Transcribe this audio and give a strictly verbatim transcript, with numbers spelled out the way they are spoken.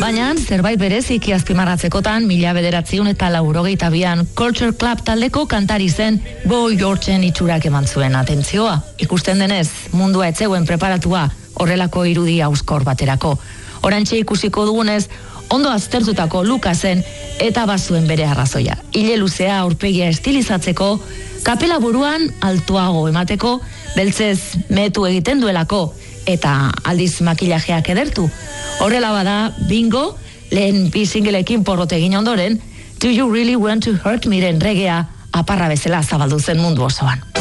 Baina, zerbait bereziki azpimarratzekotan, mila bederatziun eta laurogeita bian Culture Club taldeko kantari zen Boy Georgeen itxurak eman zuen atentzioa. Ikusten denez, mundua etzeuen preparatua horrelako irudi auskor baterako. Orantxe ikusiko dugunez, ondo aztertutako luka zen eta bazuen bere arrazoia. Ile luzea aurpegia estilizatzeko, kapela buruan altuago emateko, beltzez metu egiten duelako, eta aldiz makillajeak edertu. Horrela bada, bingo, lehen bi singleekin porrot egin ondoren, Do You Really Want to Hurt Miren regea aparra bezala zabaldu zen mundu osoan.